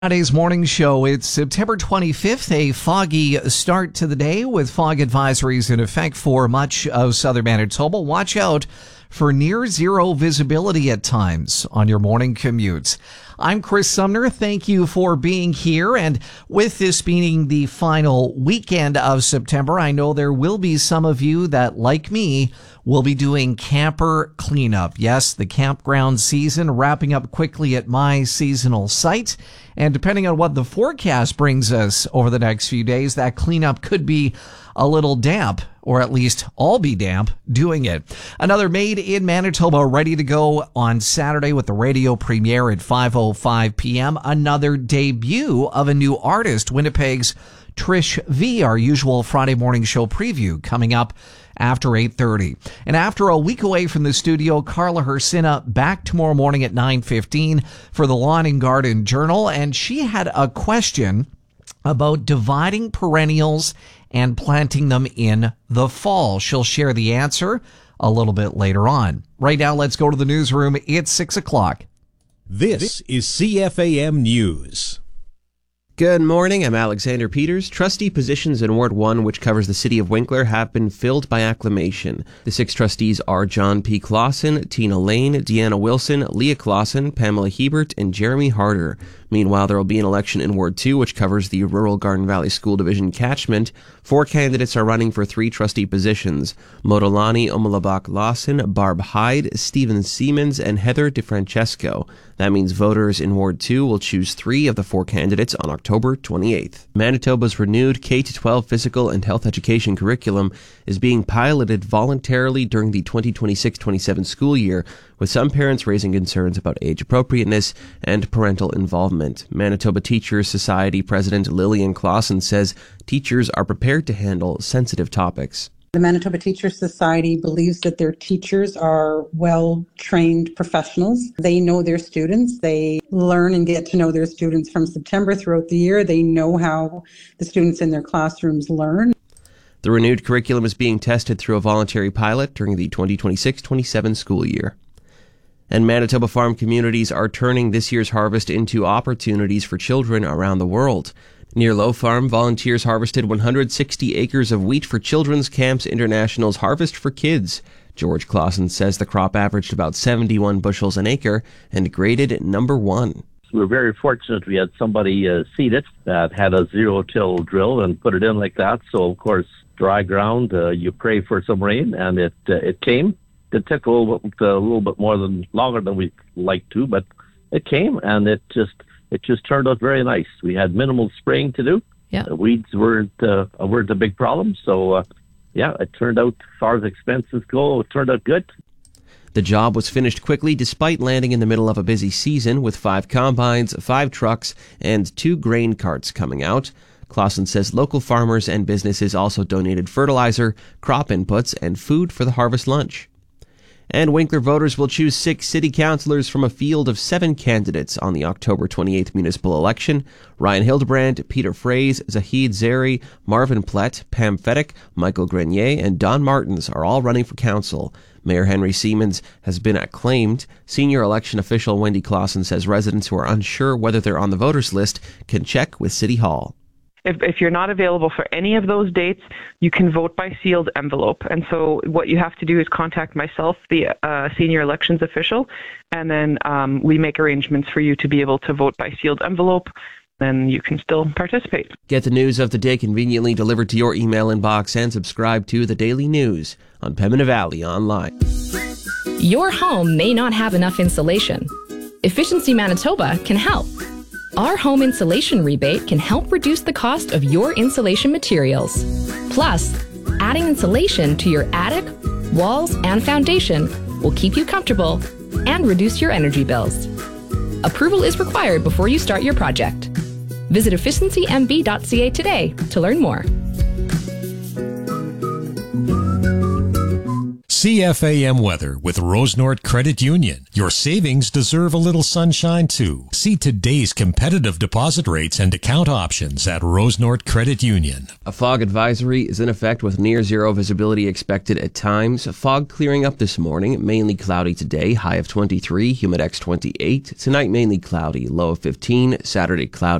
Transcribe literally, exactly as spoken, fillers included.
Friday's morning show. It's September twenty-fifth, a foggy start to the day with fog advisories in effect for much of southern Manitoba. Watch out for near zero visibility at times on your morning commutes. I'm Chris Sumner. Thank you for being here. And with this being the final weekend of September, I know there will be some of you that, like me, will be doing camper cleanup. Yes, the campground season wrapping up quickly at my seasonal site. And depending on what the forecast brings us over the next few days, that cleanup could be a little damp, or at least all be damp doing it. Another Made in Manitoba ready to go on Saturday with the radio premiere at five oh five p.m. Another debut of a new artist, Winnipeg's Trish V, our usual Friday morning show preview coming up after eight thirty. And after a week away from the studio, Carla Hersina back tomorrow morning at nine fifteen for the Lawn and Garden Journal. And she had a question about dividing perennials and planting them in the fall. She'll share the answer a little bit later on. Right now, let's go to the newsroom. It's six o'clock. This is C F A M News. Good morning, I'm Alexander Peters. Trustee positions in Ward one, which covers the city of Winkler, have been filled by acclamation. The six trustees are John P. Clausen, Tina Lane, Deanna Wilson, Leah Clausen, Pamela Hebert, and Jeremy Harder. Meanwhile, there will be an election in Ward two, which covers the rural Garden Valley School Division catchment. Four candidates are running for three trustee positions: Modolani Omalabak Lawson, Barb Hyde, Stephen Siemens, and Heather DeFrancesco. That means voters in Ward two will choose three of the four candidates on October twenty-eighth. Manitoba's renewed K through twelve physical and health education curriculum is being piloted voluntarily during the twenty twenty-six twenty-seven school year, with some parents raising concerns about age appropriateness and parental involvement. Manitoba Teachers Society President Lillian Clausen says teachers are prepared to handle sensitive topics. The Manitoba Teachers Society believes that their teachers are well-trained professionals. They know their students. They learn and get to know their students from September throughout the year. They know how the students in their classrooms learn. The renewed curriculum is being tested through a voluntary pilot during the twenty twenty-six twenty-seven school year. And Manitoba farm communities are turning this year's harvest into opportunities for children around the world. Near Low Farm, volunteers harvested one hundred sixty acres of wheat for Children's Camps International's Harvest for Kids. George Clausen says the crop averaged about seventy-one bushels an acre and graded number one. We were very fortunate we had somebody uh, seed it that had a zero-till drill and put it in like that. So, of course, dry ground, uh, you pray for some rain, and it uh, it came. It took a little bit, a little bit more than longer than we'd like to, but it came, and it just it just turned out very nice. We had minimal spraying to do. Yeah. The weeds weren't uh, weren't a big problem, so uh, yeah, it turned out, as far as expenses go, it turned out good. The job was finished quickly despite landing in the middle of a busy season with five combines, five trucks, and two grain carts coming out. Clausen says local farmers and businesses also donated fertilizer, crop inputs, and food for the harvest lunch. And Winkler voters will choose six city councillors from a field of seven candidates on the October twenty-eighth municipal election. Ryan Hildebrand, Peter Fraze, Zahid Zeri, Marvin Plett, Pam Fedek, Michael Grenier, and Don Martins are all running for council. Mayor Henry Siemens has been acclaimed. Senior election official Wendy Clausen says residents who are unsure whether they're on the voters list can check with City Hall. If, if you're not available for any of those dates, you can vote by sealed envelope. And so what you have to do is contact myself, the uh, senior elections official, and then um, we make arrangements for you to be able to vote by sealed envelope. Then you can still participate. Get the news of the day conveniently delivered to your email inbox and subscribe to The Daily News on Pembina Valley Online. Your home may not have enough insulation. Efficiency Manitoba can help. Our home insulation rebate can help reduce the cost of your insulation materials. Plus, adding insulation to your attic, walls, and foundation will keep you comfortable and reduce your energy bills. Approval is required before you start your project. Visit efficiency m b dot c a today to learn more. C F A M weather with Rosenort Credit Union. Your savings deserve a little sunshine too. See today's competitive deposit rates and account options at Rosenort Credit Union. A fog advisory is in effect with near zero visibility expected at times. Fog clearing up this morning, mainly cloudy today, high of twenty-three, humidex twenty-eight. Tonight mainly cloudy, low of fifteen. Saturday cloudy.